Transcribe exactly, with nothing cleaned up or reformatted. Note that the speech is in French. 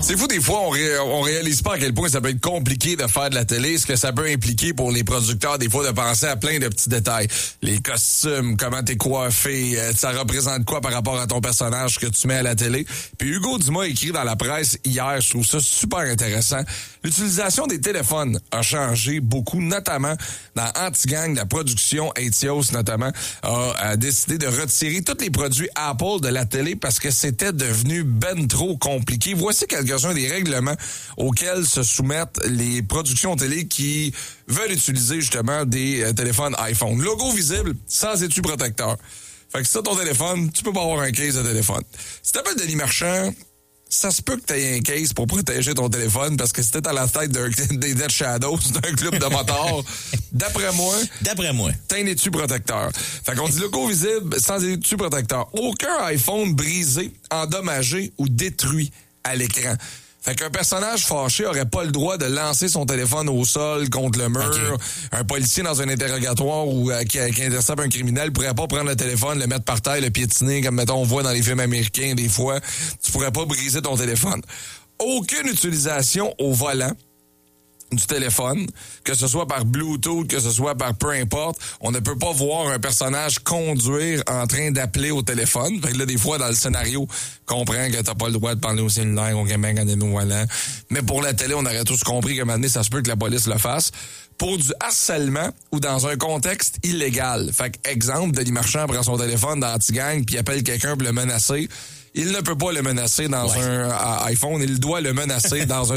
C'est fou, des fois, on, ré, on réalise pas à quel point ça peut être compliqué de faire de la télé, ce que ça peut impliquer pour les producteurs, des fois, de penser à plein de petits détails. Les costumes, comment t'es coiffé, euh, ça représente quoi par rapport à ton personnage que tu mets à la télé. Puis Hugo Dumas a écrit dans la presse hier, je trouve ça super intéressant. L'utilisation des téléphones a changé beaucoup, notamment dans Antigang, la production Etios, notamment, a, a décidé de retirer tous les produits Apple de la télé parce que c'était devenu ben trop compliqué. Voici quelques-uns des règlements auxquels se soumettent les productions télé qui veulent utiliser justement des euh, téléphones iPhone. Logo visible, sans étui protecteur. Fait que si t'as ton téléphone, tu peux pas avoir un case de téléphone. Si t'appelles Denis Marchand, ça se peut que t'aies un case pour protéger ton téléphone parce que si t'es à la tête d'un, des Dead Shadows, d'un club de motards, d'après moi... D'après moi. T'as un étui protecteur. Fait qu'on dit logo visible sans étui protecteur. Aucun iPhone brisé, endommagé ou détruit à l'écran. Fait qu'un personnage fâché aurait pas le droit de lancer son téléphone au sol contre le mur. Okay. Un policier dans un interrogatoire ou euh, qui, qui intercepte un criminel pourrait pas prendre le téléphone, le mettre par terre, le piétiner, comme mettons on voit dans les films américains des fois. Tu pourrais pas briser ton téléphone. Aucune utilisation au volant du téléphone, que ce soit par Bluetooth, que ce soit par peu importe, on ne peut pas voir un personnage conduire en train d'appeler au téléphone. Fait que là, des fois, dans le scénario, comprends que t'as pas le droit de parler au cellulaire au gamin quand il est au volant. Mais pour la télé, on aurait tous compris qu'à un moment donné, ça se peut que la police le fasse. Pour du harcèlement ou dans un contexte illégal. Fait que, exemple, Denis Marchand prend son téléphone dans Antigang puis appelle quelqu'un pour le menacer. Il ne peut pas le menacer dans ouais. un uh, iPhone, il doit le menacer dans un